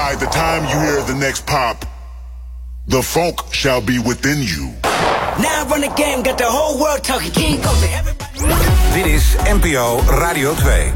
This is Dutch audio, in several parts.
by the time you hear the next pop, the funk shall be within you. Now I run the game, got the whole world talking King Coulter. Dit is NPO Radio 2.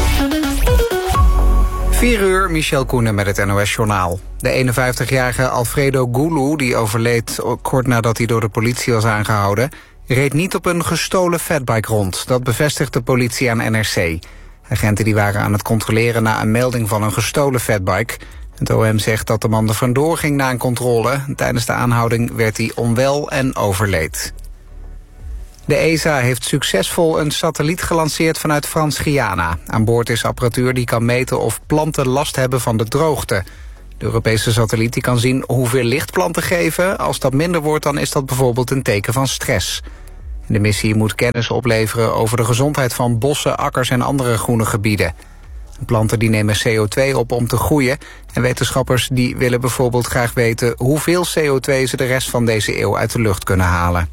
4 uur, Michel Koenen met het NOS-journaal. De 51-jarige Alfredo Gulu, die overleed kort nadat hij door de politie was aangehouden, reed niet op een gestolen fatbike rond. Dat bevestigt de politie aan NRC. Agenten die waren aan het controleren na een melding van een gestolen fatbike. Het OM zegt dat de man er vandoor ging na een controle. Tijdens de aanhouding werd hij onwel en overleed. De ESA heeft succesvol een satelliet gelanceerd vanuit Frans-Guyana. Aan boord is apparatuur die kan meten of planten last hebben van de droogte. De Europese satelliet die kan zien hoeveel licht planten geven. Als dat minder wordt, dan is dat bijvoorbeeld een teken van stress. De missie moet kennis opleveren over de gezondheid van bossen, akkers en andere groene gebieden. Planten die nemen CO2 op om te groeien. En wetenschappers die willen bijvoorbeeld graag weten hoeveel CO2 ze de rest van deze eeuw uit de lucht kunnen halen.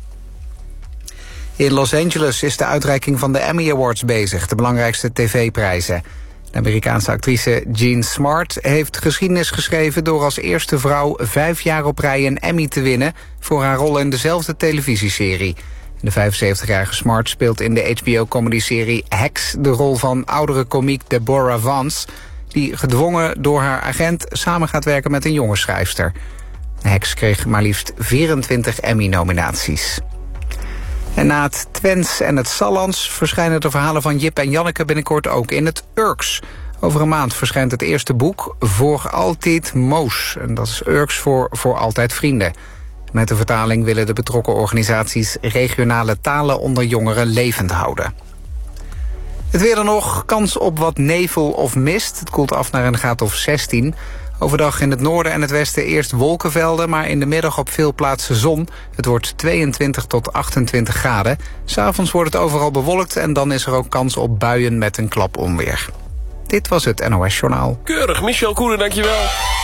In Los Angeles is de uitreiking van de Emmy Awards bezig, de belangrijkste tv-prijzen. De Amerikaanse actrice Jean Smart heeft geschiedenis geschreven door als eerste vrouw 5 jaar op rij een Emmy te winnen voor haar rol in dezelfde televisieserie. De 75-jarige Smart speelt in de HBO-comedyserie Hacks de rol van oudere komiek Deborah Vance, die gedwongen door haar agent samen gaat werken met een jonge schrijfster. Hacks kreeg maar liefst 24 Emmy-nominaties. En na het Twents en het Sallands verschijnen de verhalen van Jip en Janneke binnenkort ook in het Urks. Over een maand verschijnt het eerste boek Voor Altijd Moos. En dat is Urks voor altijd vrienden. Met de vertaling willen de betrokken organisaties regionale talen onder jongeren levend houden. Het weer dan nog, kans op wat nevel of mist. Het koelt af naar een graad of 16. Overdag in het noorden en het westen eerst wolkenvelden, maar in de middag op veel plaatsen zon. Het wordt 22 tot 28 graden. 'S Avonds wordt het overal bewolkt en dan is er ook kans op buien met een klap onweer. Dit was het NOS Journaal. Keurig, Michel Koenen, dankjewel.